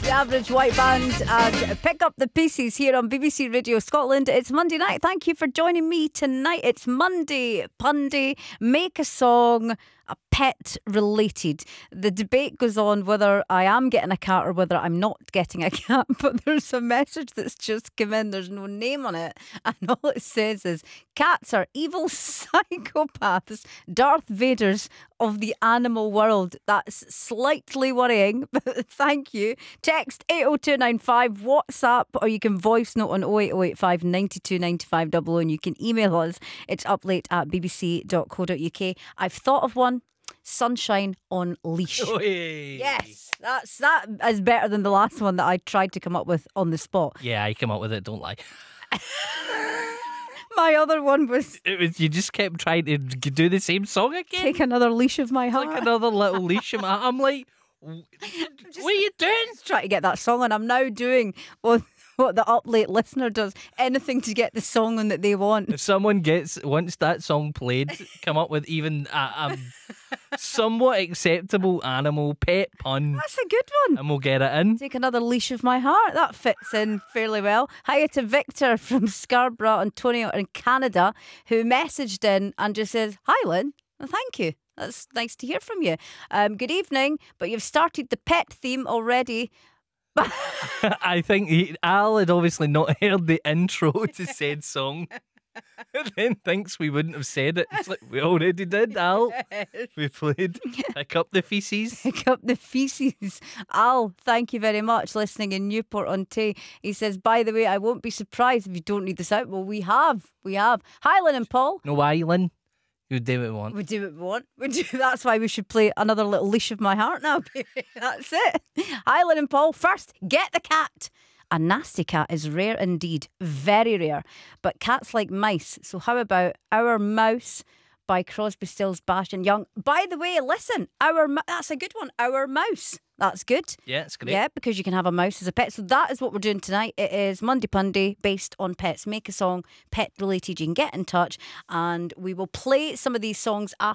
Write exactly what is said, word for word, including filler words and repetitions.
The Average White Band and Pick Up the Pieces here on B B C Radio Scotland. It's Monday night. Thank you for joining me tonight. It's Monday Punday. Make a song, a pet related. The debate goes on whether I am getting a cat or whether I'm not getting a cat, but there's a message that's just come in. There's no name on it, and all it says is cats are evil psychopaths, Darth Vaders of the animal world. That's slightly worrying, but thank you. Text eight oh two nine five, WhatsApp, or you can voice note on oh eight oh eight five, nine two nine five double oh, and you can email us. It's uplate at b b c dot co dot u k. I've thought of one. Sunshine on Leash. Oy. Yes, that's that is better than the last one that I tried to come up with on the spot. Yeah, I came up with it, don't lie. My other one was It was you just kept trying to g- do the same song again. Take Another Leash of My Heart. like another little leash. I'm, I'm like, what are you doing? Just trying to get that song on. I'm now doing what what the up late listener does. Anything to get the song on that they want. If someone gets wants that song played, come up with even a, a somewhat acceptable animal pet pun, That's a good one. and we'll get it in. Take Another Leash of My Heart. That fits in fairly well. Hiya to Victor from Scarborough, Antonio in Canada, who messaged in and just says, "Hi Lynn, well, thank you. That's nice to hear from you. Um, good evening, but you've started the pet theme already." I think he, Al had obviously not heard the intro to said song. And then thinks we wouldn't have said it. It's like, we already did, Al. We played Pick Up the Feces. Pick up the feces. Al, thank you very much. Listening in Newport on Tay. He says, by the way, I won't be surprised if you don't read this out. Well, we have. We have. Hi, Lynn and Paul. No, why, Lynn? You do what we want. We do what we want. We do. That's why we should play Another Little Leash of My Heart now, baby. That's it. Hi, Lynn and Paul. First, get the cat. A nasty cat is rare indeed. Very rare. But cats like mice. So how about Our Mouse by Crosby, Stills, Bash and Young? By the way, listen. Our Mo- That's a good one. Our Mouse. That's good. Yeah, it's great. Yeah, because you can have a mouse as a pet. So that is what we're doing tonight. It is Monday Punday based on pets. Make a song, pet related. You can get in touch and we will play some of these songs after.